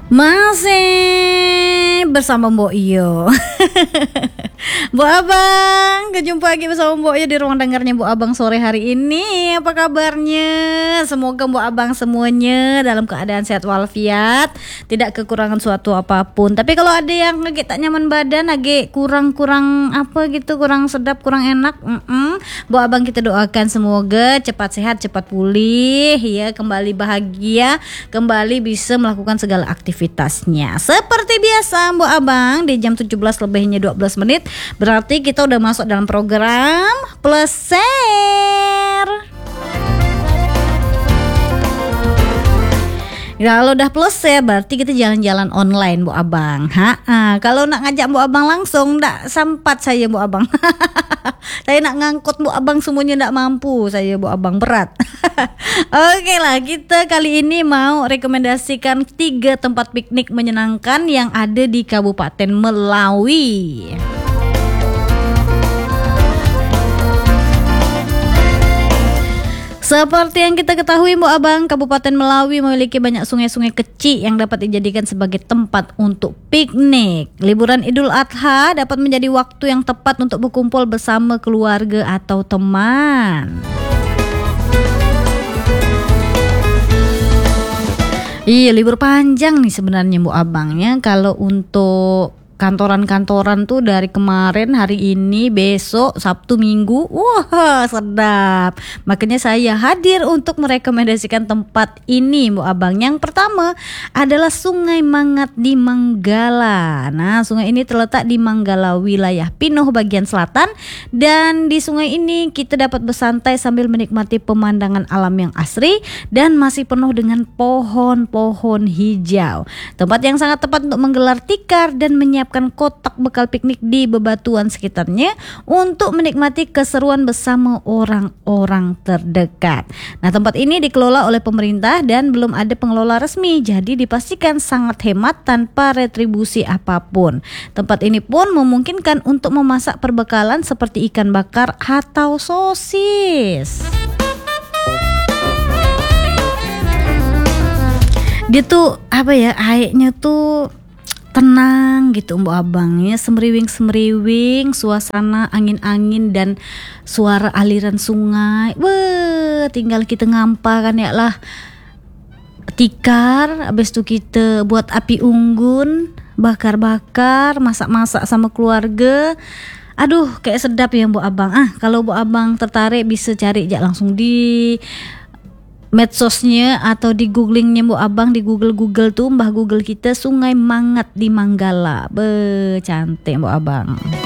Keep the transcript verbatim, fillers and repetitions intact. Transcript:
Masih bersama Mbok Iyo. Mbok Abang, kejumpa lagi bersama Mbok Iyo di ruang dengarnya Mbok Abang sore hari ini. Apa kabarnya? Semoga Mbok Abang semuanya dalam keadaan sehat walafiat, tidak kekurangan suatu apapun. Tapi kalau ada yang lagi tak nyaman badan, lagi kurang-kurang apa gitu, kurang sedap, kurang enak, mm-mm. Mbok Abang kita doakan semoga cepat sehat, cepat pulih, ya, kembali bahagia, kembali bisa melakukan segala aktivitasnya. Seperti biasa Mbok Abang di jam tujuh belas lebihnya dua belas menit, berarti kita udah masuk dalam program Plus Share. Kalau udah plus ya berarti kita jalan-jalan online Bu Abang. Ha, kalau nak ngajak Bu Abang langsung ndak sempat saya Bu Abang. Saya nak ngangkut Bu Abang semuanya ndak mampu saya Bu Abang, berat. Oke lah, kita kali ini mau rekomendasikan tiga tempat piknik menyenangkan yang ada di Kabupaten Melawi. Seperti yang kita ketahui Mbok Abang, Kabupaten Melawi memiliki banyak sungai-sungai kecil yang dapat dijadikan sebagai tempat untuk piknik. Liburan Idul Adha dapat menjadi waktu yang tepat untuk berkumpul bersama keluarga atau teman. Iya, libur panjang nih sebenarnya Mbok Abangnya. Kalau untuk kantoran-kantoran tuh dari kemarin, hari ini, besok, Sabtu, Minggu, wah sedap. Makanya saya hadir untuk merekomendasikan tempat ini Bu Abang. Yang pertama adalah Sungai Mangat di Manggala. Nah, sungai ini terletak di Manggala, wilayah Pinoh bagian selatan. Dan di sungai ini kita dapat bersantai sambil menikmati pemandangan alam yang asri dan masih penuh dengan pohon-pohon hijau. Tempat yang sangat tepat untuk menggelar tikar dan menyiapkan kotak bekal piknik di bebatuan sekitarnya untuk menikmati keseruan bersama orang-orang terdekat. Nah, tempat ini dikelola oleh pemerintah dan belum ada pengelola resmi, jadi dipastikan sangat hemat tanpa retribusi apapun. Tempat ini pun memungkinkan untuk memasak perbekalan seperti ikan bakar atau sosis. Dia tuh apa ya, airnya tuh tenang gitu Mbok Abangnya, semeriwing-semeriwing, suasana angin-angin dan suara aliran sungai. Wah, tinggal kita ngampakan ya lah tikar, habis itu kita buat api unggun, bakar-bakar, masak-masak sama keluarga. Aduh, kayak sedap ya Mbok Abang. Ah, kalau Mbok Abang tertarik bisa cari aja langsung di medsosnya atau di googlingnya Mbok Abang, di Google-Google tuh, mbah Google kita, Sungai Mangat di Manggala. Be, cantik Mbok Abang.